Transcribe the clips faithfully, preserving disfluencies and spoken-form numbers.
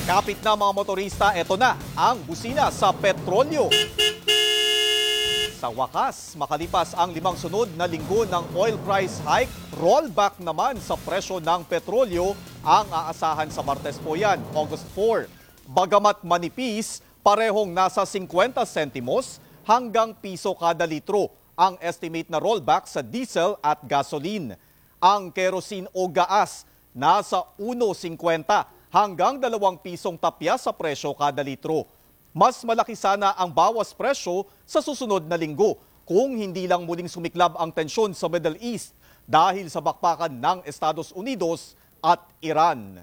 Kapit na mga motorista, eto na ang busina sa petrolyo. Sa wakas, makalipas ang limang sunod na linggo ng oil price hike, rollback naman sa presyo ng petrolyo ang aasahan sa Martes po yan, August four. Bagamat manipis, parehong nasa fifty sentimos hanggang piso kada litro ang estimate na rollback sa diesel at gasoline. Ang kerosene o gaas nasa one fifty hanggang dalawang pisong tapya sa presyo kada litro. Mas malaki sana ang bawas presyo sa susunod na linggo kung hindi lang muling sumiklab ang tensyon sa Middle East dahil sa bakbakan ng Estados Unidos at Iran.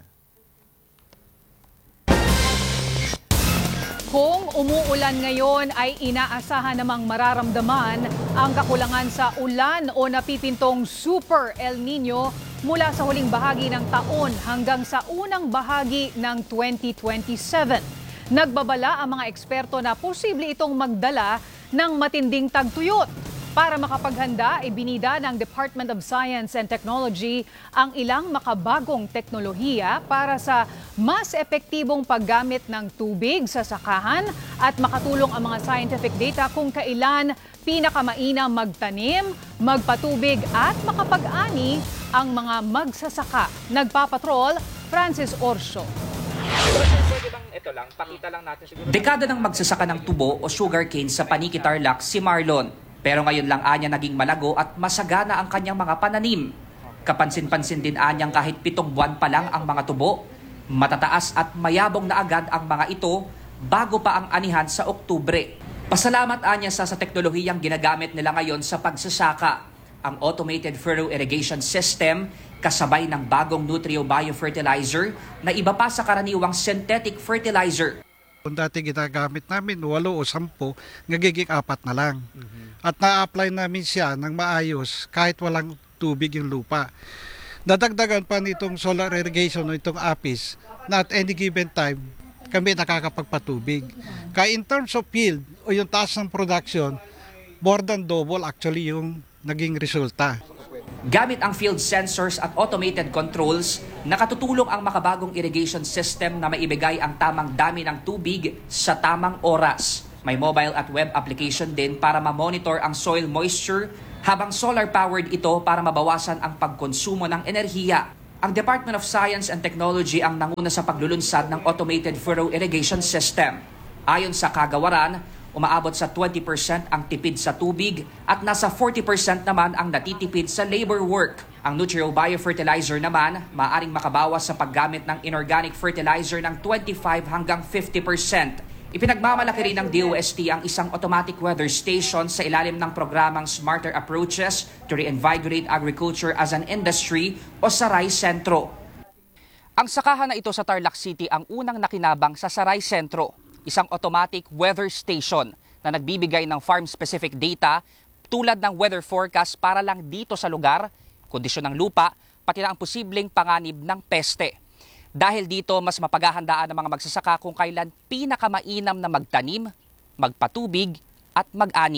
Kung umuulan ngayon ay inaasahan namang mararamdaman ang kakulangan sa ulan o napipintong Super El Nino mula sa huling bahagi ng taon hanggang sa unang bahagi ng twenty twenty-seven. Nagbabala ang mga eksperto na posible itong magdala ng matinding tagtuyot. Para makapaghanda, ibinida ng Department of Science and Technology ang ilang makabagong teknolohiya para sa mas epektibong paggamit ng tubig sa sakahan at makatulong ang mga scientific data kung kailan pinakamainam magtanim, magpatubig at makapag-ani ang mga magsasaka. Nagpapatrol, Francis Orso. Ito lang, pakita lang natin siguro. Dekada ng magsasaka ng tubo o sugarcane sa Paniki Tarlac si Marlon. Pero ngayon lang anya naging malago at masagana ang kanyang mga pananim. Kapansin-pansin din anyang kahit pitong buwan pa lang ang mga tubo. Matataas at mayabong na agad ang mga ito bago pa ang anihan sa Oktubre. Pasalamat anya sa sa teknolohiyang ginagamit nila ngayon sa pagsasaka. Ang automated furrow irrigation system kasabay ng bagong Nutrio biofertilizer na iba pa sa karaniwang synthetic fertilizer. Kung dati ginagamit namin, walo o sampo, nagiging apat na lang. Mm-hmm. At na-apply namin siya ng maayos kahit walang tubig yung lupa. Dadagdagan pa nitong solar irrigation o itong APIS na at any given time, kami nakakapagpatubig. Kaya in terms of yield o yung taas ng production, more than double actually yung naging resulta. Gamit ang field sensors at automated controls, nakatutulong ang makabagong irrigation system na maibigay ang tamang dami ng tubig sa tamang oras. May mobile at web application din para ma-monitor ang soil moisture, habang solar-powered ito para mabawasan ang pagkonsumo ng enerhiya. Ang Department of Science and Technology ang nanguna sa paglulunsad ng automated furrow irrigation system. Ayon sa kagawaran, umaabot sa twenty percent ang tipid sa tubig at nasa forty percent naman ang natitipid sa labor work. Ang Nutrio biofertilizer naman, maaaring makabawas sa paggamit ng inorganic fertilizer ng twenty-five hanggang fifty percent. Ipinagmamalaki rin ng D O S T ang isang automatic weather station sa ilalim ng programang Smarter Approaches to Reinvigorate Agriculture as an Industry o Saray Sentro. Ang sakahan na ito sa Tarlac City ang unang nakinabang sa Saray Sentro, isang automatic weather station na nagbibigay ng farm-specific data tulad ng weather forecast para lang dito sa lugar, kondisyon ng lupa, pati na ang posibleng panganib ng peste. Dahil dito, mas mapaghahandaan ng mga magsasaka kung kailan pinakamainam na magtanim, magpatubig at mag-ani.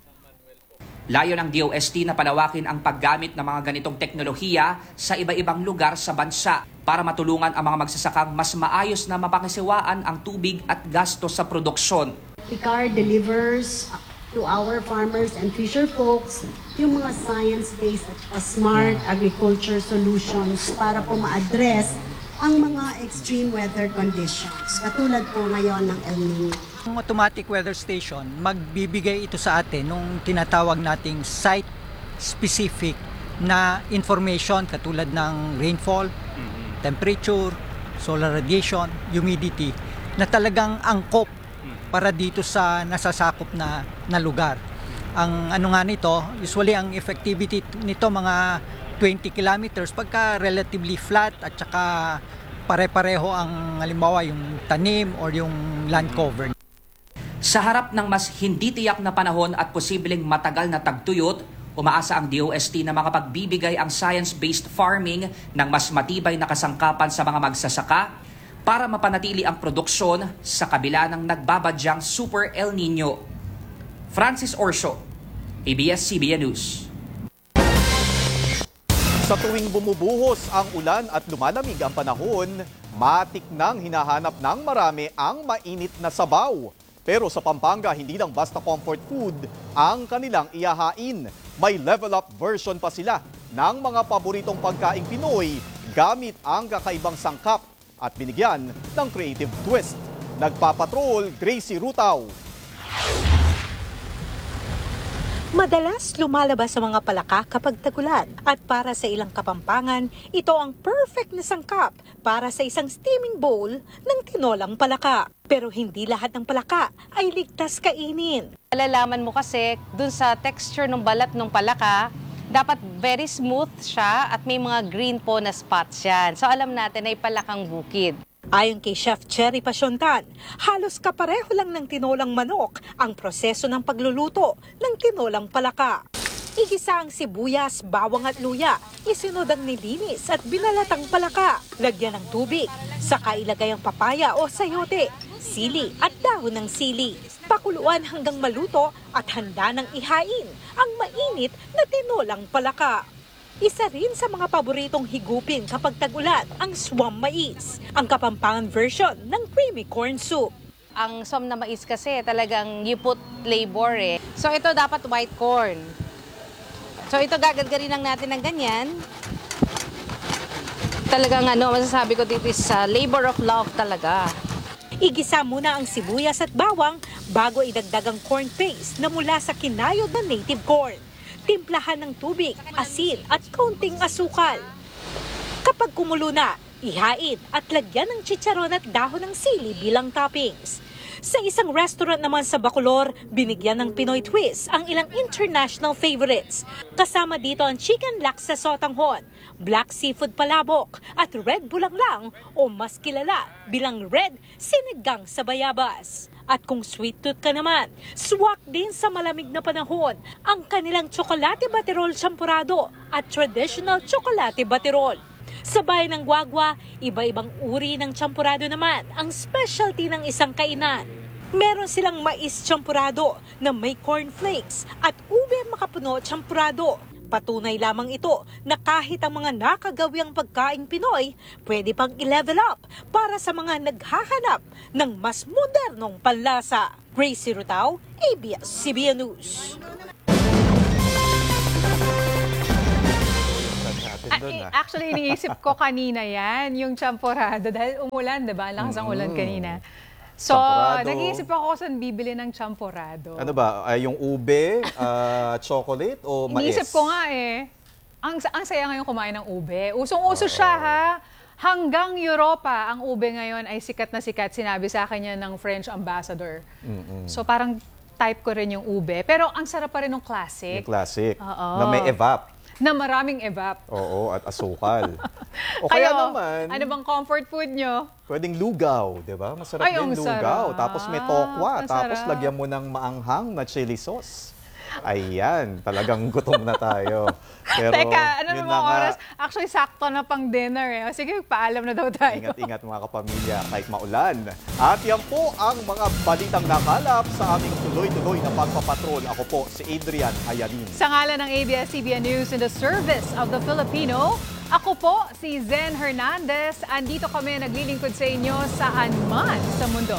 Layo ng D O S T na palawakin ang paggamit ng mga ganitong teknolohiya sa iba-ibang lugar sa bansa para matulungan ang mga magsasakang mas maayos na mapakisiwaan ang tubig at gasto sa produksyon. Picard delivers to our farmers and fisher folks yung mga science-based at smart agriculture solutions para po ma-address ang mga extreme weather conditions, katulad po ngayon ng El Nino. Ang automatic weather station, magbibigay ito sa atin nung tinatawag nating site-specific na information katulad ng rainfall, mm-hmm. temperature, solar radiation, humidity, na talagang angkop para dito sa nasasakop na, na lugar. Ang ano nga nito, usually ang effectivity nito mga twenty kilometers pagka relatively flat at saka pare-pareho ang halimbawa yung tanim or yung land cover. Sa harap ng mas hindi tiyak na panahon at posibleng matagal na tagtuyot, umaasa ang D O S T na makapagbibigay ang science-based farming ng mas matibay na kasangkapan sa mga magsasaka para mapanatili ang produksyon sa kabila ng nagbabadyang Super El Nino. Francis Orso, A B S C B N News. Sa tuwing bumubuhos ang ulan at lumalamig ang panahon, matik nang hinahanap ng marami ang mainit na sabaw. Pero sa Pampanga, hindi lang basta comfort food ang kanilang iyahain. May level up version pa sila ng mga paboritong pagkaing Pinoy gamit ang kakaibang sangkap at binigyan ng creative twist. Nagpapatrol, Gracie Rutaw. Madalas lumalabas sa mga palaka kapag tagulan at para sa ilang Kapampangan, ito ang perfect na sangkap para sa isang steaming bowl ng tinolang palaka. Pero hindi lahat ng palaka ay ligtas kainin. Malalaman mo kasi dun sa texture ng balat ng palaka, dapat very smooth siya at may mga green po na spots yan. So alam natin ay palakang bukid. Ayon kay Chef Cherry Pasyontan, halos kapareho lang ng tinolang manok ang proseso ng pagluluto ng tinolang palaka. Igisa ang sibuyas, bawang at luya, isunod ang nilinis at binalatang palaka, lagyan ng tubig, saka ilagay ang papaya o sayote, sili at dahon ng sili. Pakuluan hanggang maluto at handa ng ihain ang mainit na tinolang palaka. Isa rin sa mga paboritong higupin kapag tag-ulan ang swam mais, ang Kapampangan version ng creamy corn soup. Ang swam na mais kasi talagang you put labor eh. So ito dapat white corn. So ito gagadgarin lang natin ng ganyan. Talagang ano, masasabi ko dito is uh, labor of love talaga. Igisa muna ang sibuyas at bawang bago idagdag ang corn paste na mula sa kinayod na native corn. Timplahan ng tubig, asin at kaunting asukal. Kapag kumulo na, ihain at lagyan ng chicharon at dahon ng sili bilang toppings. Sa isang restaurant naman sa Bacolor, binigyan ng Pinoy twist ang ilang international favorites. Kasama dito ang chicken laksa sotanghon, black seafood palabok at red bulanglang o mas kilala bilang red sinigang sa bayabas. At kung sweet tooth ka naman, swak din sa malamig na panahon ang kanilang tsokolate baterol champurado at traditional tsokolate baterol. Sa bayan ng Guagua, iba-ibang uri ng champurado naman ang specialty ng isang kainan. Meron silang mais champurado na may cornflakes at ube makapuno champurado. Patunay lamang ito na kahit ang mga nakagawiang pagkaing Pinoy, pwede pang i-level up para sa mga naghahanap ng mas modernong panlasa. Gracie Rutaw, A B S C B N News. Ah, actually, iniisip ko kanina yan, yung champorado. Dahil umulan, diba? Ang lakas ang ulan kanina. So, Champorado. nag-iisip ako kung saan bibili ng champorado. Ano ba? Ay, yung ube, ah, chocolate o mais? Iniisip ko nga eh. Ang, ang saya ngayon kumain ng ube. Usong-uso siya ha. Hanggang Europa, ang ube ngayon ay sikat na sikat. Sinabi sa akin yan ng French ambassador. Mm-mm. So parang type ko rin yung ube. Pero ang sarap pa rin ng classic. Yung classic. Oo. Na may evap. Na maraming evap. Oo, at asukal. O Kayo, kaya naman, ano bang comfort food nyo? pwedeng lugaw, di ba? Masarap Ay, din ang lugaw. sarap. Tapos may tokwa. Ang Tapos sarap. lagyan mo ng maanghang na chili sauce. Ayan, talagang gutom na tayo. Pero, Teka, ano yun naman na nga, oras? Actually, sakto na pang dinner eh. O, sige, paalam na daw tayo. Ingat-ingat mga kapamilya kahit maulan. At yan po ang mga balitang nakalap sa aming tuloy-tuloy na pagpapatrol. Ako po si Adrian Ayanin. Sa ngalan ng A B S C B N News in the service of the Filipino, ako po si Zen Hernandez. Andito kami naglilingkod sa inyo saan man sa mundo.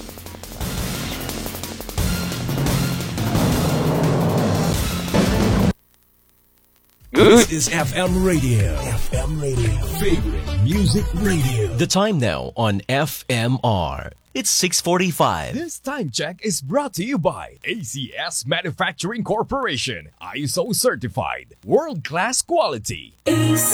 This is F M Radio. F M Radio. Favorite music radio. The time now on F M R. It's six forty-five. This time check is brought to you by A C S Manufacturing Corporation. I S O certified. World-class quality.